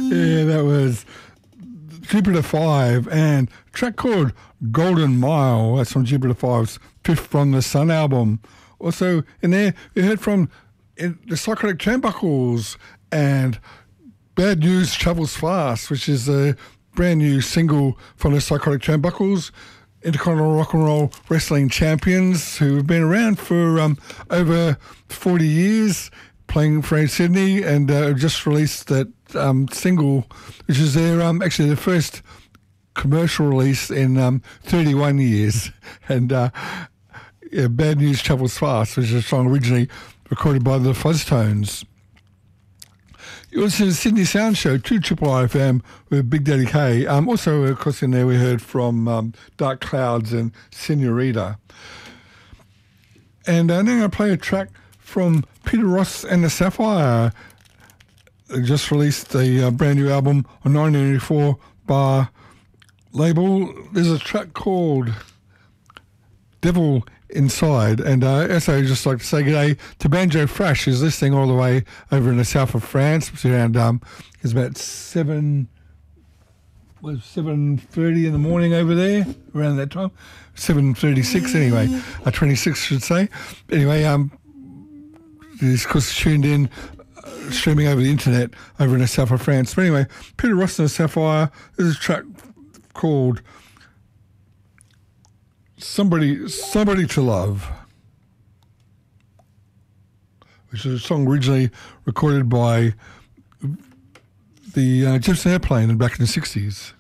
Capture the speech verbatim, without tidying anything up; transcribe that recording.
Yeah, that was Jupiter five and a track called Golden Mile. That's from Jupiter five's Fifth from the Sun album. Also in there, we heard from the Psychotic Turnbuckles and Bad News Travels Fast, which is a brand new single from the Psychotic Turnbuckles, Intercontinental Rock and Roll Wrestling Champions, who have been around for um, over forty years, playing for Sydney, and uh, just released that um, single, which is their um, actually their first commercial release in um, thirty-one years. And uh, yeah, Bad News Travels Fast, which is a song originally recorded by the Fuzztones. You listen to the Sydney Sound Show, two Triple I F M with Big Daddy K. Um, also, of course, in there we heard from um, Dark Clouds and Senorita. And uh, now I'm going to play a track from Peter Ross and the Sapphire. They just released a uh, brand new album on nineteen eighty-four bar label. There's a track called Devil Inside, and uh, also just like to say g'day to Banjo Fresh, who's listening all the way over in the south of France. It's around um, it's about seven, was seven thirty in the morning over there, around that time, seven thirty-six anyway, uh, twenty-six should say. Anyway, um, he's of course tuned in, uh, streaming over the internet over in the south of France. But anyway, Peter Ross and the Sapphire. There's a track called Somebody, Somebody to Love, which is a song originally recorded by the uh, Jefferson Airplane back in the sixties.